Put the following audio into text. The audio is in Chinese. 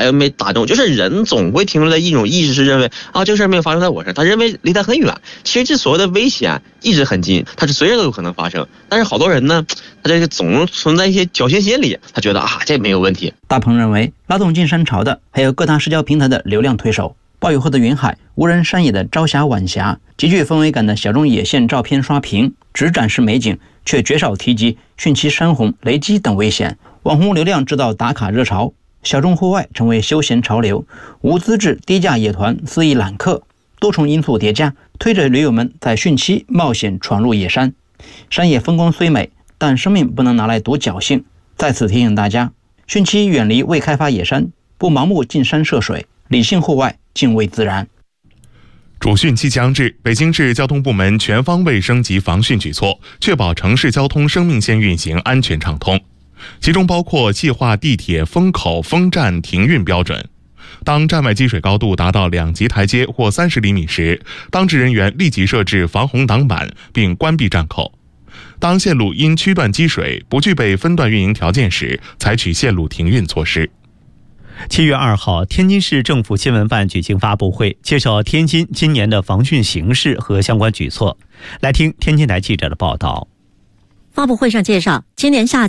又没打中，就是人总会停留在一种意识，是认为啊这个事儿没有发生在我身上，他认为离他很远。其实这所谓的危险一直很近，它是随时都有可能发生。但是好多人呢，他这个总存在一些侥幸心理，他觉得啊这没有问题。 大鹏认为，拉动进山潮的还有各大社交平台的流量推手。暴雨后的云海、无人山野的朝霞晚霞、极具氛围感的小众野线照片刷屏，只展示美景，却绝少提及汛期山洪、雷击等危险。网红流量制造打卡热潮，小众户外成为休闲潮流，无资质低价野团肆意揽客，多重因素叠加，推着驴友们在汛期冒险闯入野山。山野风光虽美，但生命不能拿来赌侥幸。在此提醒大家，汛期远离未开发野山，不盲目进山涉水，理性户外，敬畏自然。 主汛期将至，北京市交通部门全方位升级防汛举措，确保城市交通生命线运行安全畅通。其中包括细化地铁封口、封站停运标准。当站外积水高度达到2级台阶或30厘米时，当值人员立即设置防洪挡板并关闭站口。当线路因区段积水不具备分段运营条件时，采取线路停运措施。 7月2号，天津市政府新闻办举行发布会，介绍天津今年的防汛形势和相关举措。来听天津台记者的报道。 发布会上介绍，今年夏